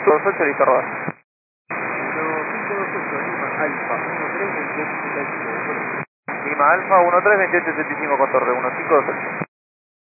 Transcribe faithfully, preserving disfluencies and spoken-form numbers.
dos ocho, listo, rodas. uno cinco dos ocho, Lima Alfa, uno tres veintiocho setenta y cinco. Lima Alfa, uno tres veintiocho setenta y cinco con torre, uno cinco dos ocho.